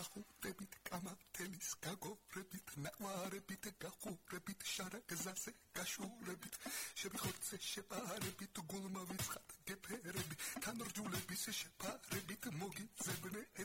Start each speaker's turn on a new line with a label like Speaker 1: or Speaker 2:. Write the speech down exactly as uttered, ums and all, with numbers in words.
Speaker 1: ხახურებით კამათელის გაგორებით ნაყვარებით გახურებით შარაგზაზე გაშურებით შებიხორცე შეპარებით გულმა ვიცხად გეფერები თანრჯულების შეფარებით მოგიძებნე